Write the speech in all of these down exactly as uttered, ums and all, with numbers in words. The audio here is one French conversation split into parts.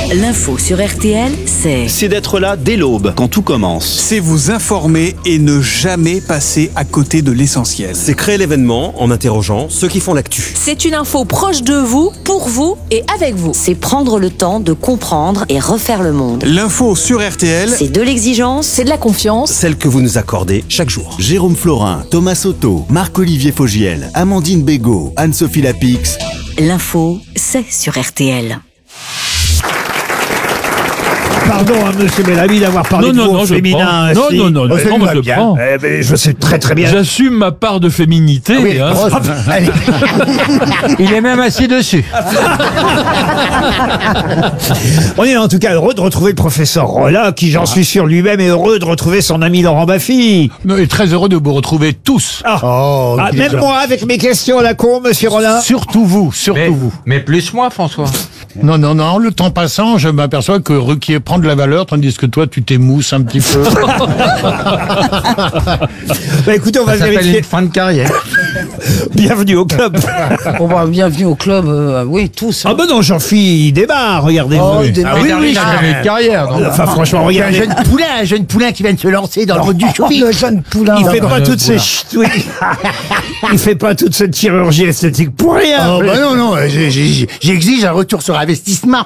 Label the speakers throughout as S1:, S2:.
S1: L'info sur R T L, c'est...
S2: C'est d'être là dès l'aube, quand tout commence.
S3: C'est vous informer et ne jamais passer à côté de l'essentiel.
S4: C'est créer l'événement en interrogeant ceux qui font l'actu.
S1: C'est une info proche de vous, pour vous et avec vous.
S5: C'est prendre le temps de comprendre et refaire le monde.
S3: L'info sur R T L,
S5: C'est de l'exigence,
S1: C'est de la confiance.
S4: Celle que vous nous accordez chaque jour.
S6: Jérôme Florin, Thomas Soto, Marc-Olivier Fogiel, Amandine Bégaud, Anne-Sophie Lapix.
S5: l'info, c'est sur R T L.
S7: Pardon, hein, monsieur Bellamy, d'avoir parlé
S8: Non,
S7: de
S8: non,
S7: vous
S8: non,
S7: au
S8: je
S7: féminin.
S8: prends. Non,
S7: ainsi.
S8: non, non,
S7: Oh,
S8: non,
S7: ça
S8: non,
S7: lui
S8: moi,
S7: va
S8: je
S7: bien.
S8: prends.
S7: Eh ben, je sais très très bien.
S8: J'assume ma part de féminité.
S7: Oui,
S8: hein.
S7: oh, allez.
S9: Il est même assis dessus.
S7: On est en tout cas heureux de retrouver le professeur Rollin, qui, j'en suis sûr, lui-même est heureux de retrouver son ami Laurent Baffy.
S9: Non, et très heureux de vous retrouver tous.
S7: Ah,
S9: Oh,
S7: Ah,
S9: quel
S7: même
S9: genre.
S7: moi, avec mes questions à la con, monsieur Rollin.
S9: Surtout vous, surtout
S10: Mais,
S9: vous.
S10: mais plus moi, François.
S9: Non, non, non, le temps passant, je m'aperçois que Ruquier prend de la valeur, tandis que toi, tu t'émousses un petit peu.
S7: Bah, écoutez, on va
S10: Ça s'appelle
S7: vérifier.
S10: une fin de carrière.
S7: Bienvenue au club.
S11: Bon bah, bienvenue au club, euh, oui, tous.
S7: Ah
S11: hein.
S7: ben non, Jean-Philippe, il démarre, regardez.
S11: Oh,
S7: vous.
S11: il démarre.
S10: Ah oui,
S11: Oui,
S10: oui,
S11: oui,
S10: j'ai jamais eu de carrière. donc.
S7: Enfin, franchement, regardez.
S9: poulain, un jeune poulain qui vient de se lancer dans le mode du
S11: Oh, le jeune poulain.
S7: Il fait pas
S9: le
S7: toutes ces
S9: poulain.
S7: ch- oui. Il fait pas toute cette chirurgie esthétique pour rien.
S9: Oh, bah non, non, j'ai- j'ai- j'exige un retour sur investissement.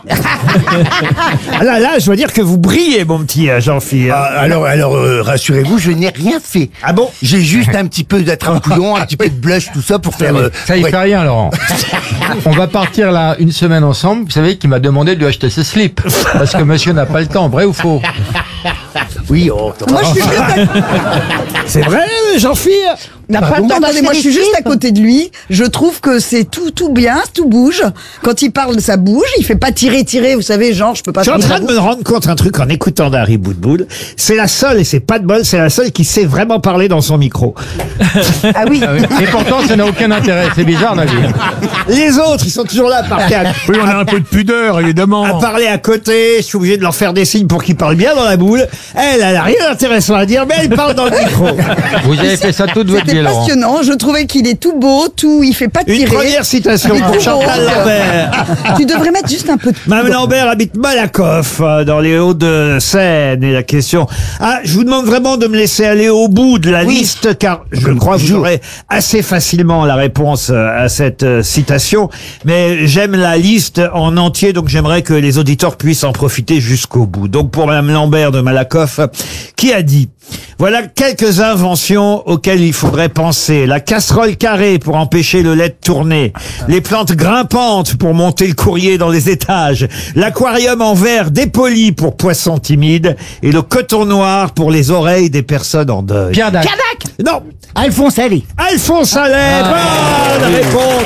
S7: Ah Là, là, je dois dire que vous brillez, mon petit euh, Jean-Philippe.
S9: Ah, alors, alors, euh, rassurez-vous, je n'ai rien fait.
S7: Ah bon?
S9: J'ai juste un petit peu d'attrape-pouillon, un petit peu de blush, tout ça pour faire. euh,
S10: Ça y
S9: ouais.
S10: fait rien, Laurent. On va partir là une semaine ensemble. Vous savez qu'il m'a demandé de lui acheter ses slips. Parce que monsieur n'a pas le temps, vrai ou faux?
S9: Oui, oh,
S11: Moi, je suis juste à,
S7: C'est vrai, Jean-Philippe?
S11: n'a pas le temps. Attendez, moi, je suis juste à côté de lui. Je trouve que c'est tout, tout bien, tout bouge. Quand il parle, ça bouge. Il fait pas tirer, tirer. Vous savez, genre, je peux pas.
S7: Je suis en
S11: faire
S7: train de me rendre compte un truc en écoutant Dari Boudboul. C'est la seule, et c'est pas de bol, c'est la seule qui sait vraiment parler dans son micro.
S11: Ah oui.
S10: Et pourtant, ça n'a aucun intérêt. C'est bizarre, la vie.
S7: Les autres, ils sont toujours là à parler à,
S9: Oui, on a un peu de pudeur, évidemment.
S7: à parler à côté. Je suis obligé de leur faire des signes pour qu'ils parlent bien dans la boule. Elle, elle a rien d'intéressant à dire, mais elle parle dans le micro.
S10: Vous avez fait ça toute votre vie,
S11: C'était
S10: Laurent.
S11: passionnant. Je trouvais qu'il est tout beau, tout. Il fait pas
S7: Une
S11: tirer.
S7: première citation
S11: Il est
S7: pour
S11: tout
S7: Chantal
S11: beau.
S7: Lambert.
S11: Tu devrais mettre juste un peu de.
S7: Mme Lambert habite Malakoff, euh, dans les Hauts-de-Seine. Et la question... Ah, je vous demande vraiment de me laisser aller au bout de la liste, car je crois que vous aurez assez facilement la réponse euh, à cette euh, citation. Mais j'aime la liste en entier, donc j'aimerais que les auditeurs puissent en profiter jusqu'au bout. Donc pour Mme Lambert de Malakoff, qui a dit... Voilà quelques inventions auxquelles il faudrait penser. La casserole carrée pour empêcher le lait de tourner. Les plantes grimpantes pour monter le courrier dans les étages. L'aquarium en verre dépoli pour poissons timides. Et le coton noir pour les oreilles des personnes en deuil.
S10: Pierre Dac.
S7: Non,
S9: Alphonse Allais.
S7: Alphonse Allais, bonne réponse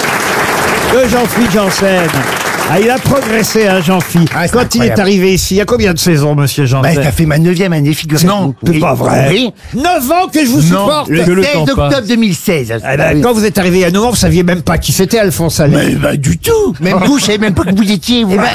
S7: de Jean-Philippe Janssen. Ah, il a progressé, hein, Jean-Philippe.
S9: Ah, c'est
S7: Quand il est
S9: incroyable.
S7: arrivé ici, il y a combien de saisons, monsieur Janssen?
S9: Bah, ça fait ma neuvième année, figurez-vous.
S7: Non, c'est
S9: Et-
S7: pas vrai.
S9: Oui.
S7: Neuf ans que je vous supporte.
S9: Le
S8: Que le
S9: seize
S8: temps
S9: octobre
S8: passe.
S9: deux mille seize.
S7: Eh ben, quand vous êtes arrivé il y a neuf ans, vous saviez même pas qui c'était Alphonse Allais.
S9: Mais bah, du tout. Même vous, je savais même pas que vous étiez. Vous.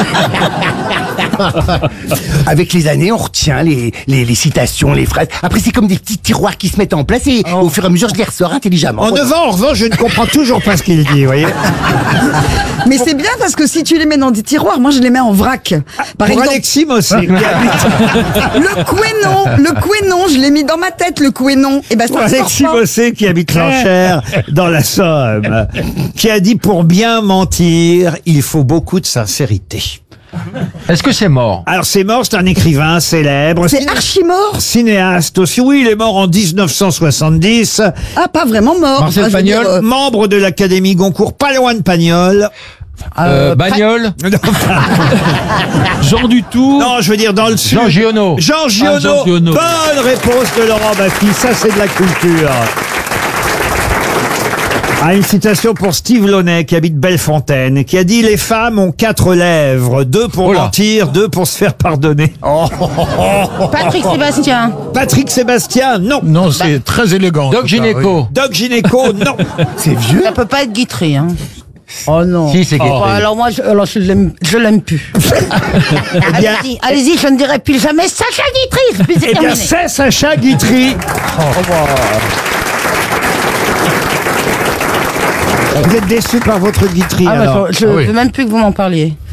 S9: Avec les années, on retient les, les, les citations, les phrases. Après, c'est comme des petits tiroirs qui se mettent en place et au fur et à mesure, je les ressors intelligemment.
S7: En neuf ans, en revanche, je ne comprends toujours pas ce qu'il dit, vous voyez.
S11: Mais c'est bien parce que si tu les mets dans des tiroirs, moi je les mets en vrac. Par
S7: Pour
S11: exemple,
S7: Alexis Mossé, qui habite,
S11: le couénon, le couénon, je l'ai mis dans ma tête, le couénon. Et ben
S7: pour
S11: ça
S7: Alexis
S11: sort pas.
S7: Mossé, qui habite l'enchère dans la Somme, qui a dit pour bien mentir, il faut beaucoup de sincérité.
S10: Est-ce que c'est mort?
S7: Alors c'est mort, c'est un écrivain célèbre.
S11: C'est
S7: ciné-
S11: archi mort.
S7: Cinéaste aussi, oui, il est mort en dix-neuf cent soixante-dix,
S11: Ah, pas vraiment mort.
S10: Marcel
S11: Enfin, je veux dire,
S10: Pagnol.
S11: euh,
S7: membre de l'Académie Goncourt, pas loin de Pagnol.
S10: Euh, Bagnole?
S8: Jean Dutour.
S7: Non, je veux dire dans le sud.
S10: Jean Giono.
S7: Jean Giono.
S8: Ah, Jean Giono.
S7: Bonne réponse de Laurent Baffy. Ça, c'est de la culture. Ah, une citation pour Steve Launay, qui habite Bellefontaine, qui a dit « Les femmes ont quatre lèvres, deux pour
S10: Oh là.
S7: mentir, deux pour se faire pardonner.
S11: Patrick Sébastien. »
S7: Patrick Sébastien, non.
S9: Non, c'est très élégant.
S10: Doc Gynéco.
S7: Doc Gynéco, non.
S9: C'est vieux.
S11: Ça peut pas être Guitry, hein. Oh non.
S10: Si, c'est
S11: Oh,
S10: Guitry.
S11: alors moi, je, alors je l'aime, je l'aime plus.
S7: bien-
S11: allez-y, allez-y, je ne dirai plus jamais Sacha Guitry. Puis c'est
S7: Eh bien,
S11: terminé.
S7: c'est Sacha Guitry. Vous êtes déçu par votre Guitry,
S11: Ah, bah,
S7: alors.
S11: je ne
S10: Ah oui.
S11: veux même plus que vous m'en parliez.